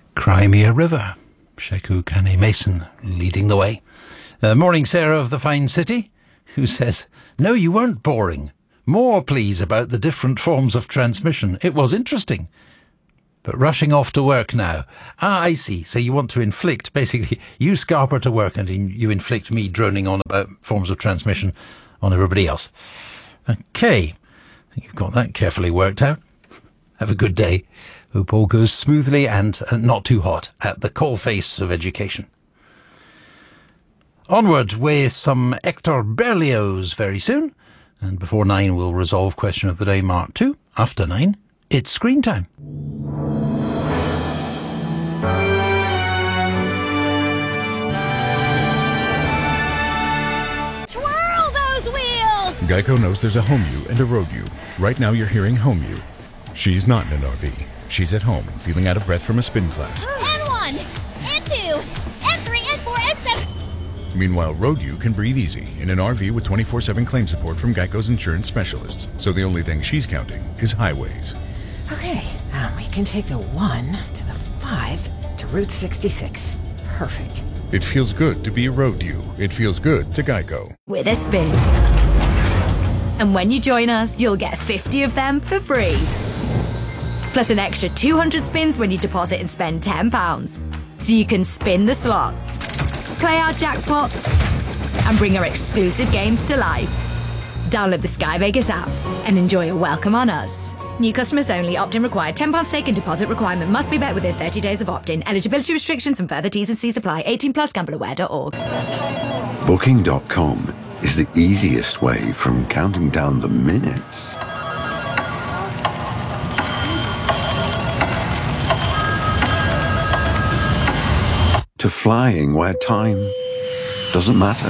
Crimea River. Sheku Kane Mason leading the way. Morning, Sarah of the Fine City, who says, "No, you weren't boring. More, please, about the different forms of transmission. It was interesting. But rushing off to work now. Ah, I see. So you want to inflict, basically, you scarper to work and you inflict me droning on about forms of transmission on everybody else. Okay. I think you've got that carefully worked out. Have a good day. Hope all goes smoothly and not too hot at the coalface of education. Onward with some Hector Berlioz very soon. And before 9, we'll resolve question of the day Mark 2. After 9, it's screen time. Twirl those wheels! Geico knows there's a home you and a road you. Right now you're hearing home you. She's not in an RV. She's at home, feeling out of breath from a spin class. N1, N2, N3, N4, N7. Meanwhile, road you can breathe easy in an RV with 24/7 claim support from Geico's insurance specialists. So the only thing she's counting is highways. Okay, we can take the 1 to the 5 to Route 66. Perfect. It feels good to be a road you. It feels good to Geico. With a spin. And when you join us, you'll get 50 of them for free. Plus an extra 200 spins when you deposit and spend £10. So you can spin the slots, play our jackpots, and bring our exclusive games to life. Download the Sky Vegas app and enjoy a welcome on us. New customers only. Opt-in required. £10 stake and deposit requirement must be met within 30 days of opt-in. Eligibility restrictions and further T's and C's apply. 18 plus. Gambleaware.org. Booking.com is the easiest way from counting down the minutes to flying where time doesn't matter.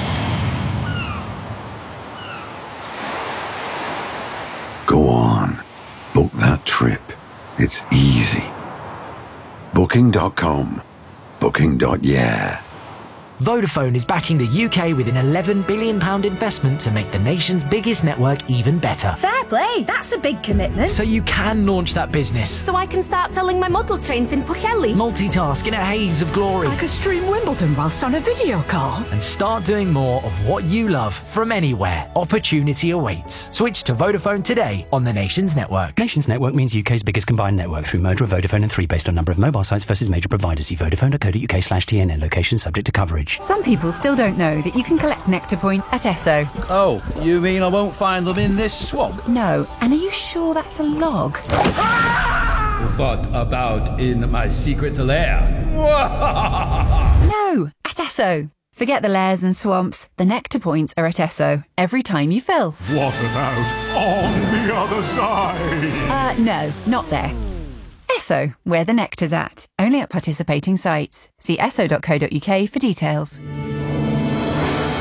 Go on, book that trip. It's easy. Booking.com. Booking.yeah. Vodafone is backing the UK with an £11 billion investment to make the nation's biggest network even better. Fair play, that's a big commitment. So you can launch that business. So I can start selling my model trains in Pwllheli. Multitask in a haze of glory. I could stream Wimbledon whilst on a video call. And start doing more of what you love from anywhere. Opportunity awaits. Switch to Vodafone today on the Nations Network. Nations Network means UK's biggest combined network through merger of Vodafone and 3 based on number of mobile sites versus major providers. See vodafone.co.uk/TNN. Location subject to coverage. Some people still don't know that you can collect Nectar points at Esso. Oh, you mean I won't find them in this swamp? No, and are you sure that's a log? What about in my secret lair? No, at Esso. Forget the lairs and swamps. The Nectar points are at Esso every time you fill. What about on the other side? No, not there. Esso, where the nectar's at. Only at participating sites. See esso.co.uk for details.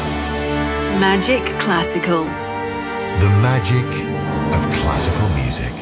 Magic Classical. The magic of classical music.